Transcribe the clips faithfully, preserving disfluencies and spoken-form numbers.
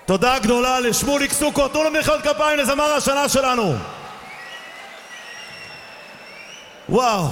תודה גדולה לשמוליק סוכו. תנו לו מחיאות כפיים לזמר השנה שלנו. וואו,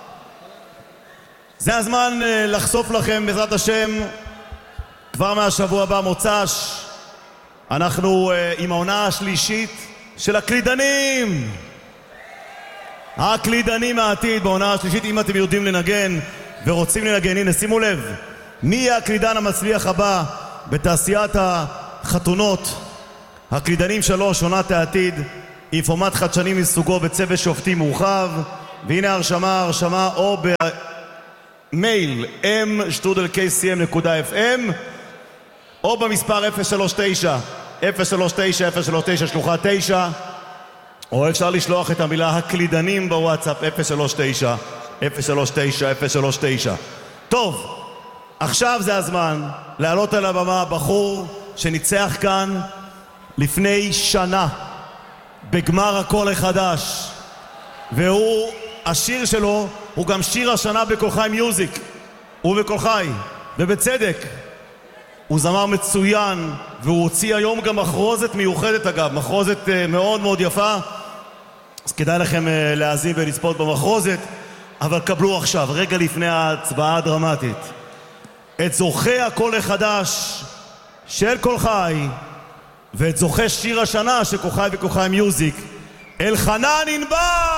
זה הזמן לחשוף לכם בעזרת השם כבר מהשבוע הבא מוצ"ש אנחנו עם העונה השלישית של הקלידנים. הקלידנים העתיד בעונה השלישית. אם אתם יודעים לנגן ורוצים לנגן, הנה שימו לב מי יהיה הקלידן המצליח הבא בתעשיית החתונות. הקלידנים שלוש, עונת העתיד, עם פורמט חדשני מסוגו וצוות שופטים מורחב. והנה הרשמה, הרשמה או במייל אם שטרודל קי סי אם נקודה אף אם או במספר אפס שלוש תשע אפס שלוש תשע אפס שלוש תשע שלוחה תשע, או אפשר לשלוח את המילה הקלידנים בוואטסאפ אפס שלוש תשע אפס שלוש תשע אפס שלוש תשע. טוב, עכשיו זה הזמן לעלות על הבמה בחור שניצח כאן לפני שנה בגמר הקול החדש, והוא, השיר שלו הוא גם שיר השנה בקול חי מיוזיק. הוא בקול חי, ובצדק. הוא זמר מצוין, והוא הוציא היום גם מחרוזת מיוחדת אגב, מחרוזת uh, מאוד מאוד יפה, אז כדאי לכם uh, להאזין ולצפות במחרוזת. אבל קבלו עכשיו, רגע לפני ההצבעה הדרמטית, את זוכי הקול החדש של קול חי ואת זוכי שיר השנה של קול חי וקול חי מיוזיק, אלחנן ענבל.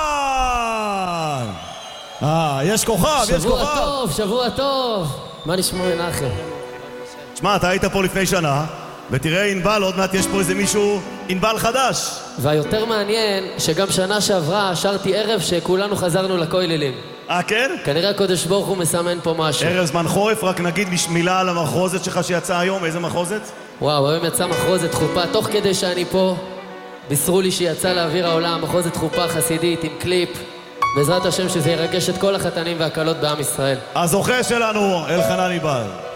אה, יש כוכב, יש כוכב. שבוע טוב, שבוע טוב. מה נשמע מנחם? תשמע, אתה היית פה לפני שנה, ותראה ענבל, עוד מעט יש פה איזה מישהו ענבל חדש. והיותר מעניין שגם שנה שעברה שרתי ערב שכולנו חזרנו לכוללים. אה, כן? כנראה הקודש ברוך הוא מסמן פה משהו. ערב זמן חורף, רק נגיד מילה על המחרוזת שלך שיצאה היום. איזה מחרוזת? וואו, היום יצא מחרוזת חופה. תוך כדי שאני פה בישרו לי שיצא לאוויר העולם מחרוזת חופה חסידית עם קליפ. בעזרת השם שזה ירגש את כל החתנים והקלות בעם ישראל. הזוכה שלנו, אלחנן ענבל.